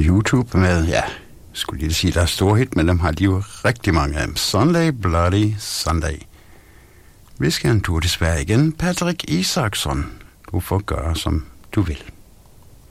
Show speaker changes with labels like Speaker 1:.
Speaker 1: YouTube med, ja, skulle lige sige, der er stor hit, men dem har de jo rigtig mange af dem. Sunday Bloody Sunday. Vi skal en tur til Sverige igen. Patrick Isaksson, du får gøre, som du vil.